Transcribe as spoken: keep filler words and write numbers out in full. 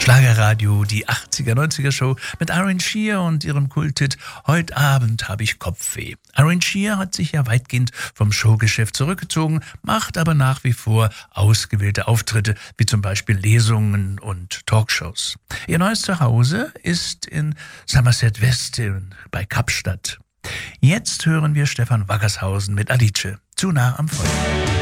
Schlagerradio, die achtziger, neunziger Show mit Aaron Shear und ihrem Kulthit Heute Abend habe ich Kopfweh. Aaron Shear hat sich ja weitgehend vom Showgeschäft zurückgezogen, macht aber nach wie vor ausgewählte Auftritte, wie zum Beispiel Lesungen und Talkshows. Ihr neues Zuhause ist in Somerset West bei Kapstadt. Jetzt hören wir Stefan Wackershausen mit Alice, zu nah am Feuer.